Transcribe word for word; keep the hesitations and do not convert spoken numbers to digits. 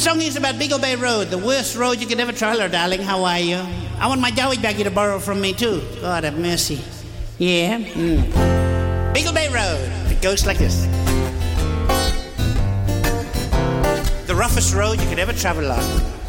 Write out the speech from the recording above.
song is about Beagle Bay Road, the worst road you could ever travel, darling. How are you? I want my dowie baggie to borrow from me, too. God have mercy. Yeah? Mm. Beagle Bay Road. It goes like this. The roughest road you could ever travel on.